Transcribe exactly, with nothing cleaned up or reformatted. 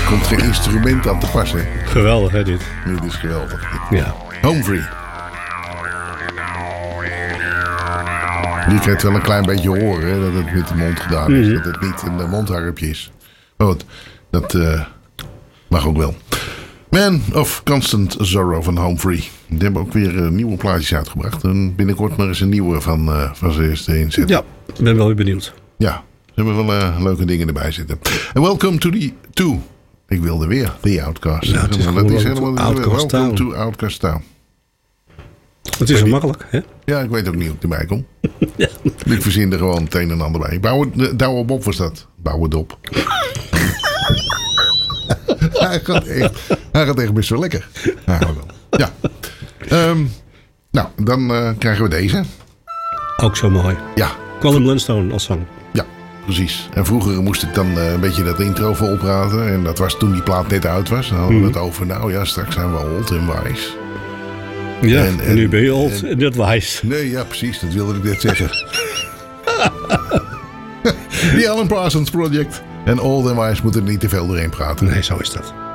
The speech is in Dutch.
komt geen instrument aan te passen. Geweldig, hè, dit? Dit is geweldig. Dit. Ja. Home Free. Je krijgt wel een klein beetje horen hè, dat het met de mond gedaan is. Mm-hmm. Dat het niet een mondharpje is. Maar goed, dat uh, mag ook wel. Man of Constant Sorrow van Home Free. Die hebben ook weer uh, nieuwe plaatjes uitgebracht. En binnenkort maar eens een nieuwe van, uh, van ze eerst inzetten. Ja, ik ben wel weer benieuwd. Ja, ze hebben wel uh, leuke dingen erbij zitten. En welcome to the... To, ik wilde weer The Outcast. Ja, het is dat gewoon is helemaal Outcast Town. Welcome to Outcast Town. Het is zo makkelijk, hè? Ja, ik weet ook niet hoe ik erbij kom. Ja. Ik verzin er gewoon het een en ander bij. Douwe, Douwe Bob was dat. Douwe Dop. hij, gaat echt, hij gaat echt best wel lekker. Nou, ja. Um, nou, dan uh, krijgen we deze. Ook zo mooi. Ja. Colin Blunstone als zang. Ja, precies. En vroeger moest ik dan uh, een beetje dat intro volpraten. En dat was toen die plaat net uit was. Dan hadden we mm. het over, nou ja, straks zijn we old en wise. Ja, en, en, en nu ben je old en, en dat wijs. Nee, ja, precies. Dat wilde ik net zeggen. The Alan Parsons Project. En old en wise moeten er niet te veel doorheen praten. Nee, zo is dat.